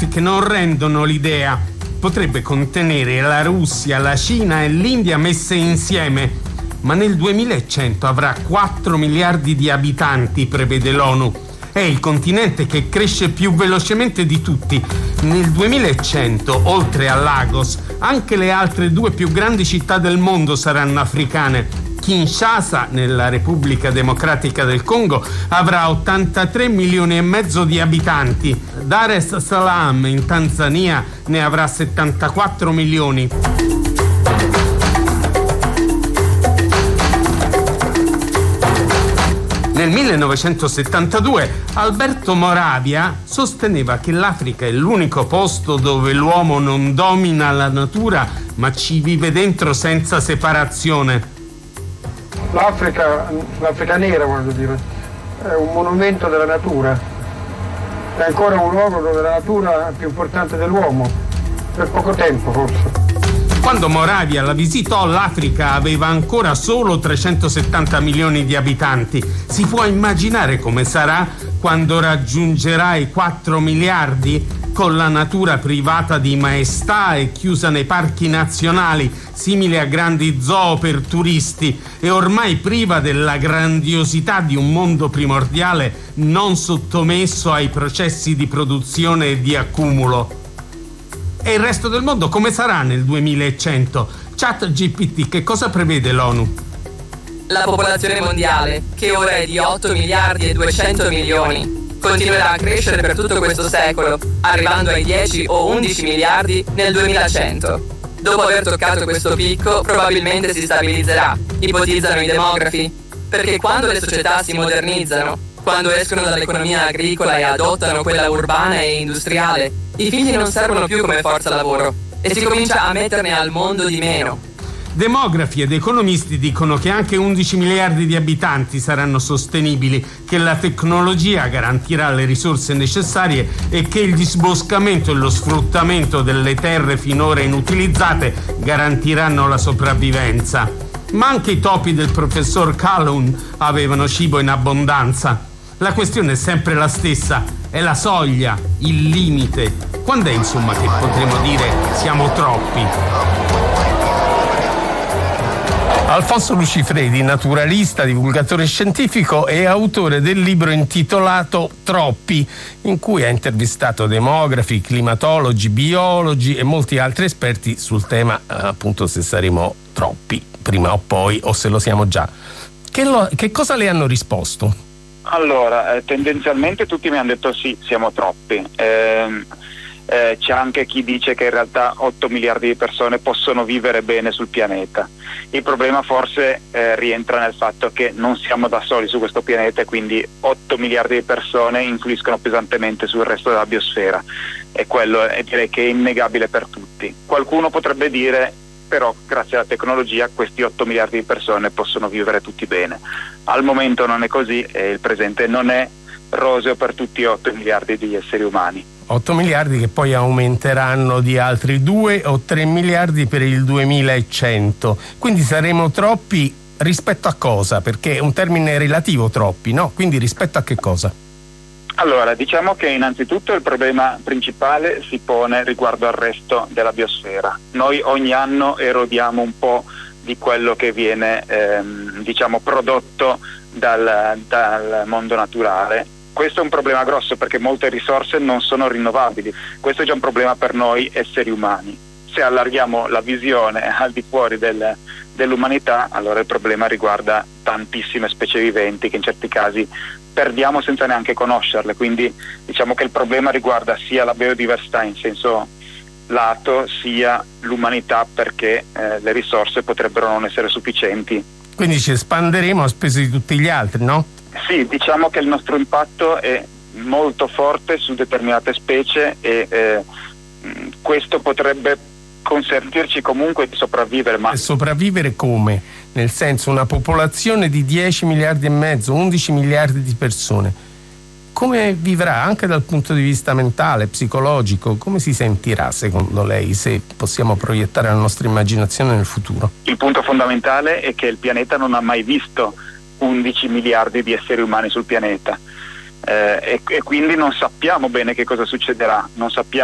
dati che non rendono l'idea. Potrebbe contenere la Russia, la Cina e l'India messe insieme, ma nel 2100 avrà 4 miliardi di abitanti, prevede l'ONU. È il continente che cresce più velocemente di tutti. Nel 2100, oltre a Lagos, anche le altre 2 più grandi città del mondo saranno africane. Kinshasa, nella Repubblica Democratica del Congo, avrà 83 milioni e mezzo di abitanti. Dar es Salaam, in Tanzania, ne avrà 74 milioni. Nel 1972 Alberto Moravia sosteneva che l'Africa è l'unico posto dove l'uomo non domina la natura, ma ci vive dentro senza separazione. L'Africa nera, voglio dire, è un monumento della natura, è ancora un luogo dove la natura è più importante dell'uomo, per poco tempo forse. Quando Moravia la visitò, l'Africa aveva ancora solo 370 milioni di abitanti. Si può immaginare come sarà quando raggiungerà i 4 miliardi, con la natura privata di maestà e chiusa nei parchi nazionali, simile a grandi zoo per turisti, e ormai priva della grandiosità di un mondo primordiale non sottomesso ai processi di produzione e di accumulo. E il resto del mondo come sarà nel 2100? ChatGPT, che cosa prevede l'ONU? La popolazione mondiale, che ora è di 8 miliardi e 200 milioni, continuerà a crescere per tutto questo secolo, arrivando ai 10 o 11 miliardi nel 2100. Dopo aver toccato questo picco, probabilmente si stabilizzerà, ipotizzano i demografi, perché quando le società si modernizzano, quando escono dall'economia agricola e adottano quella urbana e industriale, i figli non servono più come forza lavoro e si comincia a metterne al mondo di meno. Demografi ed economisti dicono che anche 11 miliardi di abitanti saranno sostenibili, che la tecnologia garantirà le risorse necessarie e che il disboscamento e lo sfruttamento delle terre finora inutilizzate garantiranno la sopravvivenza. Ma anche i topi del professor Calhoun avevano cibo in abbondanza. La questione è sempre la stessa, è la soglia, il limite. Quando è insomma che potremo dire siamo troppi? Alfonso Lucifredi, naturalista, divulgatore scientifico e autore del libro intitolato Troppi, in cui ha intervistato demografi, climatologi, biologi e molti altri esperti sul tema, appunto, se saremo troppi prima o poi, o se lo siamo già. Che cosa le hanno risposto? Allora, tendenzialmente tutti mi hanno detto sì, siamo troppi. C'è anche chi dice che in realtà 8 miliardi di persone possono vivere bene sul pianeta. Il problema forse rientra nel fatto che non siamo da soli su questo pianeta e quindi 8 miliardi di persone influiscono pesantemente sul resto della biosfera, e quello direi che è innegabile per tutti. Qualcuno potrebbe dire però grazie alla tecnologia questi 8 miliardi di persone possono vivere tutti bene. Al momento non è così e il presente non è roseo per tutti e 8 miliardi di esseri umani. 8 miliardi che poi aumenteranno di altri 2 o 3 miliardi per il 2100. Quindi saremo troppi rispetto a cosa? Perché è un termine relativo, troppi, no? Quindi rispetto a che cosa? Allora, diciamo che innanzitutto il problema principale si pone riguardo al resto della biosfera. Noi ogni anno erodiamo un po' di quello che viene prodotto dal mondo naturale. Questo è un problema grosso perché molte risorse non sono rinnovabili. Questo è già un problema per noi esseri umani. Se allarghiamo la visione al di fuori dell'umanità, allora il problema riguarda tantissime specie viventi che in certi casi perdiamo senza neanche conoscerle. Quindi diciamo che il problema riguarda sia la biodiversità in senso lato, sia l'umanità, perché le risorse potrebbero non essere sufficienti. Quindi ci espanderemo a spese di tutti gli altri, no? Sì, diciamo che il nostro impatto è molto forte su determinate specie e questo potrebbe consentirci comunque di sopravvivere. Ma sopravvivere come? Nel senso, una popolazione di 10 miliardi e mezzo, 11 miliardi di persone, come vivrà anche dal punto di vista mentale, psicologico? Come si sentirà secondo lei, se possiamo proiettare la nostra immaginazione nel futuro? Il punto fondamentale è che il pianeta non ha mai visto 11 miliardi di esseri umani sul pianeta e quindi non sappiamo bene che cosa succederà, non sappiamo